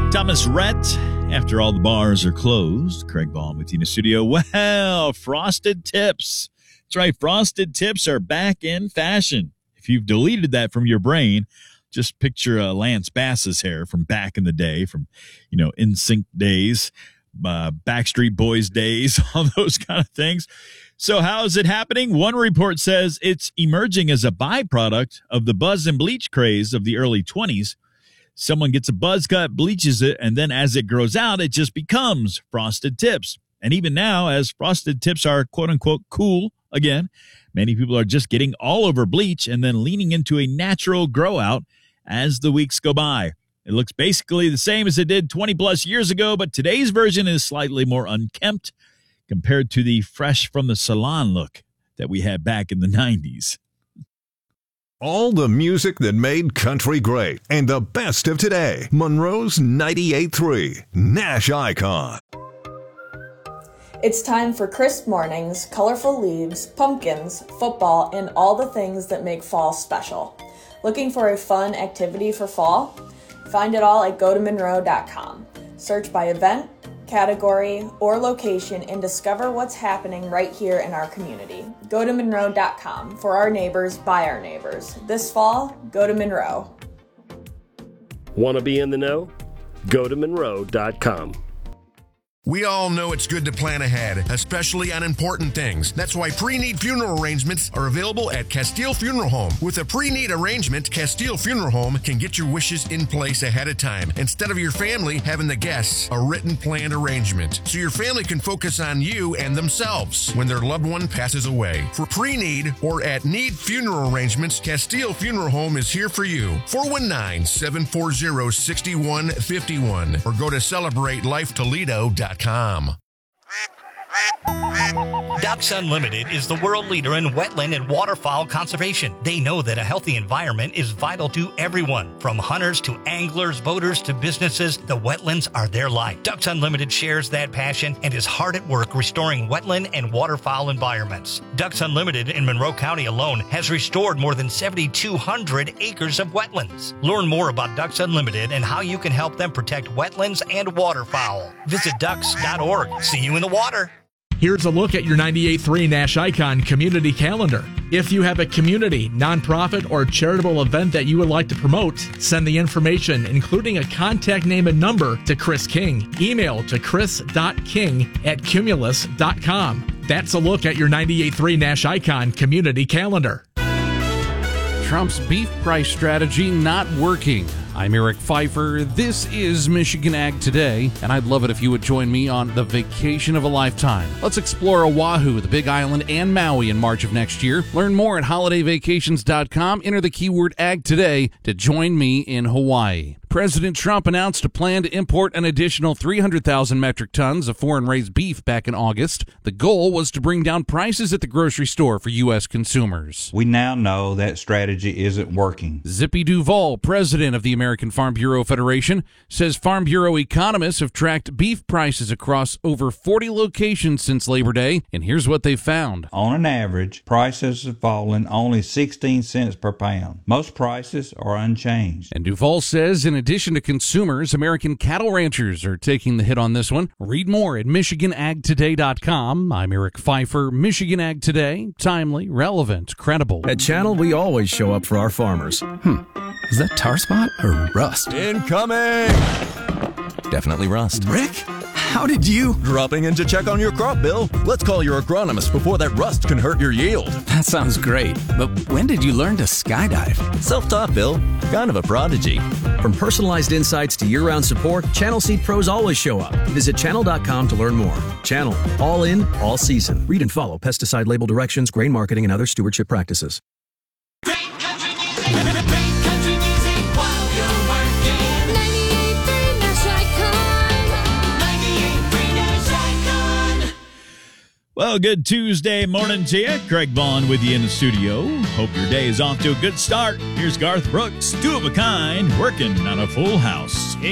Thomas Rhett, after all the bars are closed. Craig Ball with you in the studio. Well, Frosted Tips. That's right, Frosted Tips are back in fashion. If you've deleted that from your brain, just picture Lance Bass's hair from back in the day, from, NSYNC days, Backstreet Boys days, all those kind of things. So how is it happening? One report says it's emerging as a byproduct of the buzz and bleach craze of the early 20s. Someone gets a buzz cut, bleaches it, and then as it grows out, it just becomes Frosted Tips. And even now, as Frosted Tips are quote-unquote cool again, many people are just getting all over bleach and then leaning into a natural grow out as the weeks go by. It looks basically the same as it did 20-plus years ago, but today's version is slightly more unkempt compared to the fresh from the salon look that we had back in the 90s. All the music that made country great and the best of today. Monroe's 98.3 Nash Icon. It's time for crisp mornings, colorful leaves, pumpkins, football, and all the things that make fall special. Looking for a fun activity for fall? Find it all at gotomonroe.com. Search by event, category, or location and discover what's happening right here in our community. Go to Monroe.com. For our neighbors, by our neighbors. This fall, go to Monroe. Want to be in the know? Go to Monroe.com. We all know it's good to plan ahead, especially on important things. That's why pre-need funeral arrangements are available at Castile Funeral Home. With a pre-need arrangement, Castile Funeral Home can get your wishes in place ahead of time, instead of your family having to guess a written planned arrangement. So your family can focus on you and themselves when their loved one passes away. For pre-need or at need funeral arrangements, Castile Funeral Home is here for you. 419-740-6151 or go to CelebrateLifeToledo.com. Ducks Unlimited is the world leader in wetland and waterfowl conservation. They know that a healthy environment is vital to everyone. From hunters to anglers, boaters to businesses, the wetlands are their life. Ducks Unlimited shares that passion and is hard at work restoring wetland and waterfowl environments. Ducks Unlimited in Monroe County alone has restored more than 7,200 acres of wetlands. Learn more about Ducks Unlimited and how you can help them protect wetlands and waterfowl. Visit ducks.org. See you in the water. Here's a look at your 98.3 Nash Icon community calendar. If you have a community, nonprofit, or charitable event that you would like to promote, send the information, including a contact name and number, to Chris King. Email to chris.king@cumulus.com. That's a look at your 98.3 Nash Icon community calendar. Trump's beef price strategy not working. I'm Eric Pfeiffer. This is Michigan Ag Today, and I'd love it if you would join me on the vacation of a lifetime. Let's explore Oahu, the Big Island, and Maui in March of next year. Learn more at holidayvacations.com. Enter the keyword Ag Today to join me in Hawaii. President Trump announced a plan to import an additional 300,000 metric tons of foreign-raised beef back in August. The goal was to bring down prices at the grocery store for U.S. consumers. We now know that strategy isn't working. Zippy Duvall, president of the American Farm Bureau Federation, says Farm Bureau economists have tracked beef prices across over 40 locations since Labor Day, and here's what they found. On an average, prices have fallen only 16 cents per pound. Most prices are unchanged. And Duvall says in addition to consumers, American cattle ranchers are taking the hit on this one. Read more at MichiganAgToday.com. I'm Eric Pfeiffer. Michigan Ag Today, timely, relevant, credible. At Channel, we always show up for our farmers. Is that tar spot or rust? Incoming! Definitely rust. Rick, how did you? Dropping in to check on your crop, Bill. Let's call your agronomist before that rust can hurt your yield. That sounds great, but when did you learn to skydive? Self-taught, Bill. Kind of a prodigy. From personalized insights to year-round support, Channel Seed Pros always show up. Visit channel.com to learn more. Channel, all in, all season. Read and follow pesticide label directions, grain marketing, and other stewardship practices. Well, good Tuesday morning to you. Craig Vaughn with you in the studio. Hope your day is off to a good start. Here's Garth Brooks, two of a kind, working on a full house.